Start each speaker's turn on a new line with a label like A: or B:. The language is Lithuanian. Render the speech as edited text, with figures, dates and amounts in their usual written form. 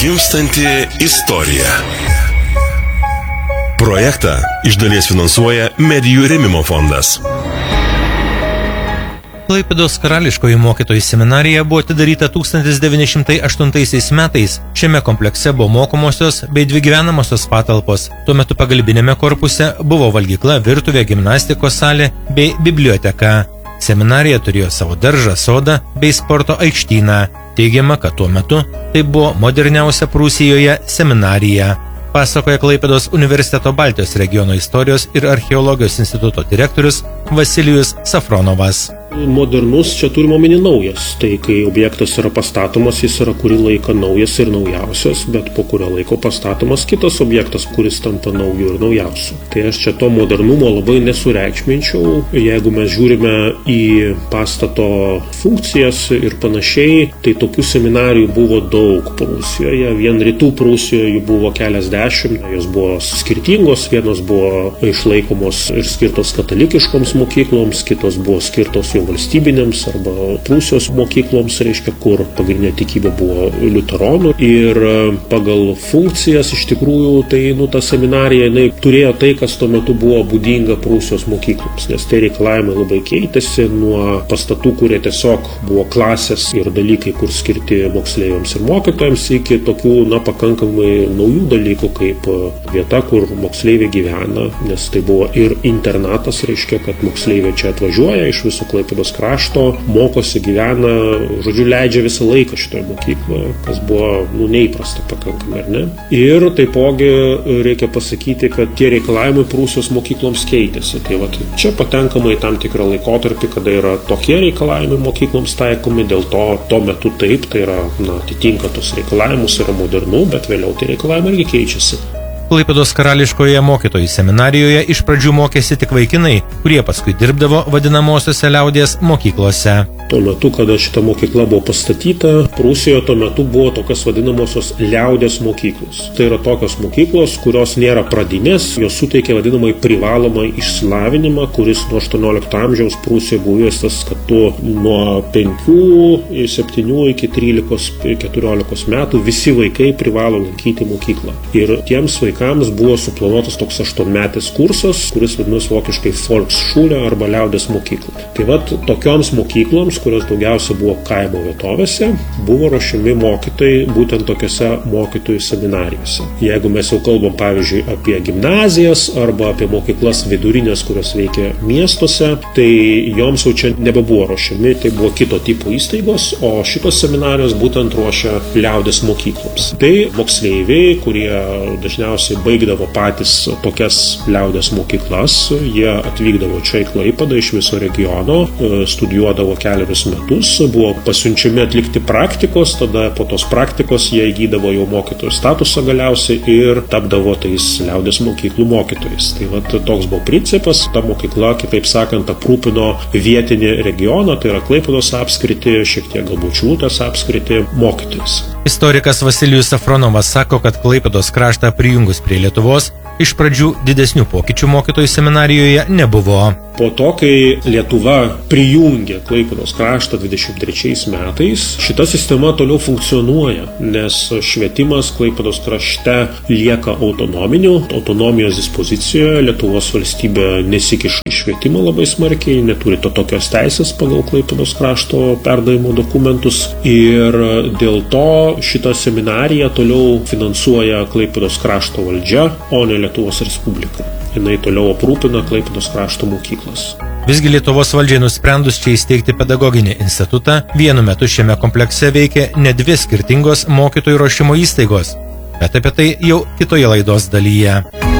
A: Gimstanti istorija. Projektą iš dalies finansuoja Medijų rėmimo fondas.
B: Klaipėdos karališkoji mokytojų seminarija buvo atidaryta 1908 metais. Šiame komplekse buvo mokomosios bei dvi gyvenamosios patalpos. Tuo metu pagalbinėme korpuse buvo valgykla, virtuvė, gimnastikos salė bei biblioteka. Seminarija turėjo savo daržą, sodą bei sporto aikštyną. Teigiama, kad tuo metu tai buvo moderniausia Prūsijoje seminarija. Pasakoja Klaipėdos universiteto Baltijos regiono istorijos ir archeologijos instituto direktorius Vasilijus Safronovas.
C: Modernus čia turime omeny naujas. Tai kai objektas yra pastatomas, jis yra kurį laiką naujas ir naujausias, bet po kurio laiko pastatomas kitas objektas, kuris tampa naujų ir naujausių. Tai aš čia to modernumo labai nesureikšminčiau. Jeigu mes žiūrime į pastato funkcijas ir panašiai, tai tokių seminarijų buvo daug Prūsijoje. Vien rytų Prūsijoje jų buvo keliasdešimt. Jos buvo skirtingos. Vienos buvo išlaikomos ir skirtos katalikiškoms mokykloms, kitos buvo skirtos jau valstybinėms arba Prūsijos mokykloms, reiškia, kur pagrindinė tikybė buvo liuteronų. Ir pagal funkcijas iš tikrųjų tai ta seminarija turėjo tai, kas tuo metu buvo būdinga Prūsijos mokykloms, nes tai reikalavimai labai keitėsi nuo pastatų, kurie tiesiog buvo klasės ir dalykai, kur skirti moksleiviams ir mokytojams, iki tokių pakankamai naujų dalykų, kaip vieta, kur moksleiviai gyvena, nes tai buvo ir internatas, reiškia, kad moksleiviai čia atvažiuoja iš viso Klaipėdos krašto, mokosi, gyvena, žodžiu, leidžia visą laiką šitoje mokykloje, kas buvo neįprasta pakankamai, ar ne? Ir taipogi reikia pasakyti, kad tie reikalavimai Prūsijos mokykloms keitėsi. Tai čia patenkama į tam tikrą laikotarpį, kada yra tokie reikalavimai mokykloms taikomi, dėl to tuo metu taip, tai yra, atitinka tos reikalavimus, yra modernu, bet vėliau tie reikalavimai irgi keičiasi.
B: Klaipėdos karališkoje mokytojų seminarijoje iš pradžių mokėsi tik vaikinai, kurie paskui dirbdavo vadinamosiose liaudies mokyklose.
C: Tuo metu, kada šita mokykla buvo pastatyta, Prūsijoje tuo metu buvo tokios vadinamosios liaudies mokyklos. Tai yra tokios mokyklos, kurios nėra pradinės, jos suteikia vadinamai privalomą išsilavinimą, kuris nuo 18 amžiaus Prūsijoje buvo įvestas, kad nuo 5, 7 iki 13-14 metų visi vaikai privalo lankyti mokyklą. Ir tiems vaikams buvo suplanuotas toks 8-metis kursas, kuris vadinasi vokiškai Volksschule arba liaudies mokykla. Tai tokioms mokykloms, kurios daugiausia buvo kaimo vietovėse, buvo ruošiami mokytojai būtent tokiose mokytojų seminarijose. Jeigu mes jau kalbam, pavyzdžiui, apie gimnazijas arba apie mokyklas vidurinės, kurios veikia miestuose, tai joms jau čia nebebuvo ruošiami, tai buvo kito tipo įstaigos, o šitos seminarijos būtent ruošia liaudies mokykloms. Tai moksleiviai, kurie dažniausiai baigdavo patys tokias liaudies mokyklas, jie atvykdavo čia į Klaipėdą iš viso regiono, studijuodavo keliarius metus, buvo pasiunčiami atlikti praktikos, tada po tos praktikos jie įgydavo jau mokytojų statusą galiausiai ir tapdavo tais liaudies mokyklų mokytojais. Tai toks buvo principas. Ta mokykla, kitaip sakant, aprūpino vietinį regioną, tai yra Klaipėdos apskritį, šiek tiek galbūt Šilutės apskritį mokytojais.
B: Istorikas Vasilijus Safronovas sako, kad Klaipėdos kraštą prijungus prie Lietuvos, iš pradžių didesnių pokyčių mokytojų seminarijoje nebuvo.
C: Po to, kai Lietuva prijungė Klaipėdos kraštą 23 metais, šita sistema toliau funkcionuoja, nes švietimas Klaipėdos krašte lieka autonominiu, autonomijos dispozicijoje. Lietuvos valstybė nesikiša į švietimą labai smarkiai, neturi tokios teisės pagal Klaipėdos krašto perdavimo dokumentus ir dėl to šitą seminariją toliau finansuoja Klaipėdos krašto valdžia, o ne Lietuvos Respublika. Jinai toliau aprūpina Klaipėdos krašto mokyklas.
B: Visgi Lietuvos valdžiai nusprendus čia įsteigti pedagoginį institutą, vienu metu šiame komplekse veikia ne dvi skirtingos mokytojų ruošimo įstaigos, bet apie tai jau kitoje laidos dalyje.